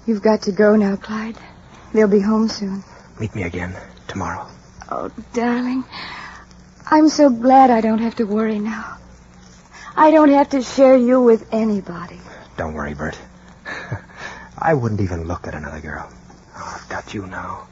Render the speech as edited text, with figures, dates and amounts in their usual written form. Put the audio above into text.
You've got to go now, Clyde. They'll be home soon. Meet me again tomorrow. Oh, darling. I'm so glad I don't have to worry now. I don't have to share you with anybody. Don't worry, Bert. I wouldn't even look at another girl. Oh, I've got you now.